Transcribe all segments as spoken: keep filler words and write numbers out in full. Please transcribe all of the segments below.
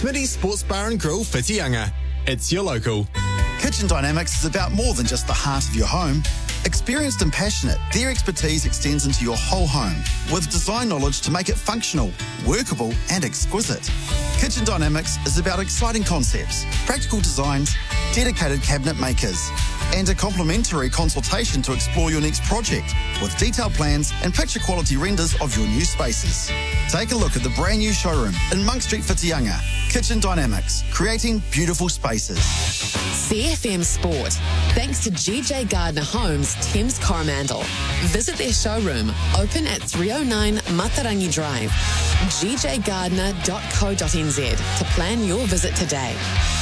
Smitty's Sports Bar and Grill, Whitianga. It's your local. Kitchen Dynamics is about more than just the heart of your home. Experienced and passionate, their expertise extends into your whole home with design knowledge to make it functional, workable and exquisite. Kitchen Dynamics is about exciting concepts, practical designs, dedicated cabinet makers and a complimentary consultation to explore your next project with detailed plans and picture quality renders of your new spaces. Take a look at the brand new showroom in Monk Street, Whitianga. Kitchen Dynamics, creating beautiful spaces. C F M Sport, thanks to G J Gardner Homes, Thames Coromandel. Visit their showroom, open at three oh nine Matarangi Drive, g j gardner dot co dot n z to plan your visit today.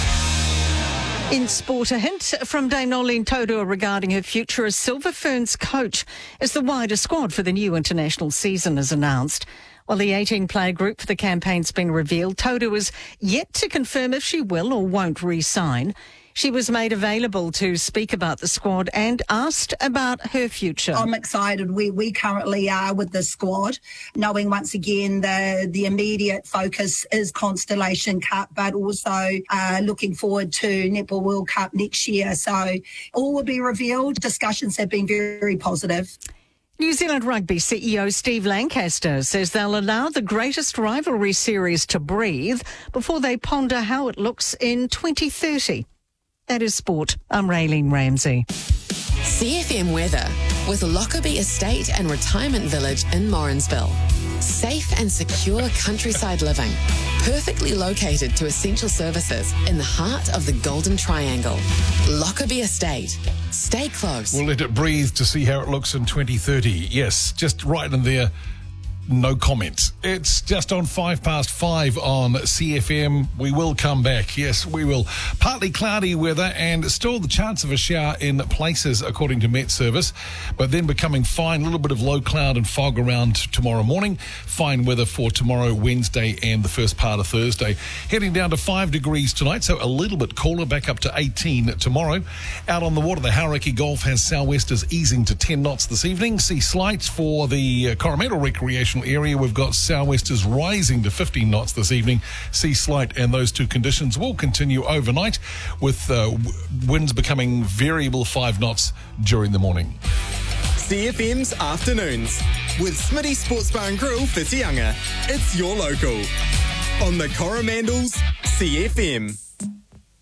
In sport, a hint from Dame Nolene Taurua regarding her future as Silver Ferns coach as the wider squad for the new international season is announced. While the eighteen-player group for the campaign's been revealed, Taurua is yet to confirm if she will or won't re-sign. She was made available to speak about the squad and asked about her future. I'm excited where we currently are with the squad, knowing once again the, the immediate focus is Constellation Cup, but also uh, looking forward to Netball World Cup next year. So all will be revealed. Discussions have been very, very positive. New Zealand Rugby C E O Steve Lancaster says they'll allow the greatest rivalry series to breathe before they ponder how it looks in twenty thirty. That is sport. I'm Raylene Ramsey. C F M weather with Lockerbie Estate and Retirement Village in Morrinsville. Safe and secure countryside living, perfectly located to essential services in the heart of the Golden Triangle. Lockerbie Estate. Stay close. We'll let it breathe to see how it looks in twenty thirty. Yes, just right in there. No comments. It's just on five past five on C F M. We will come back. Yes, we will. Partly cloudy weather and still the chance of a shower in places, according to Met Service, but then becoming fine. A little bit of low cloud and fog around tomorrow morning. Fine weather for tomorrow, Wednesday, and the first part of Thursday. Heading down to five degrees tonight, so a little bit cooler, back up to eighteen tomorrow. Out on the water, the Hauraki Gulf has sou'westers easing to ten knots this evening. Sea slight for the Coromandel Recreation area. We've got sou'westers rising to fifteen knots this evening. Sea slight, and those two conditions will continue overnight with uh, w- winds becoming variable five knots during the morning. C F M's Afternoons with Smitty Sports Bar and Grill, Whitianga. It's your local. On the Coromandel's C F M.